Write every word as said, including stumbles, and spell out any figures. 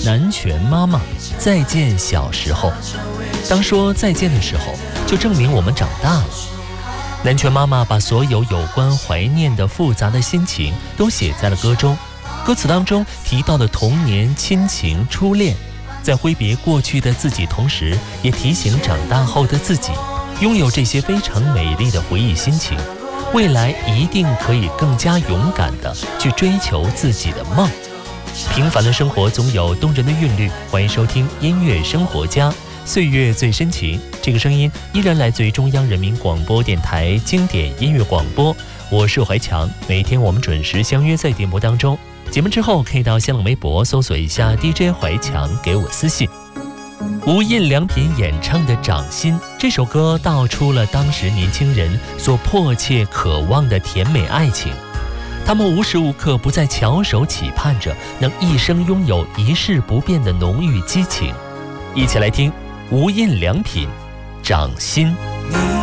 南拳妈妈再见小时候。当说再见的时候，就证明我们长大了。南拳妈妈把所有有关怀念的复杂的心情都写在了歌中，歌词当中提到的童年、亲情、初恋，在挥别过去的自己同时，也提醒长大后的自己，拥有这些非常美丽的回忆心情，未来一定可以更加勇敢地去追求自己的梦。平凡的生活总有动人的韵律，欢迎收听音乐生活家，岁月最深情。这个声音依然来自于中央人民广播电台经典音乐广播，我是怀强，每天我们准时相约在电波当中。节目之后可以到新浪微博搜索一下 D J 怀强，给我私信。无印良品演唱的《掌心》这首歌道出了当时年轻人所迫切渴望的甜美爱情，他们无时无刻不在翘首企盼着能一生拥有一世不变的浓郁激情。一起来听无印良品《掌心》。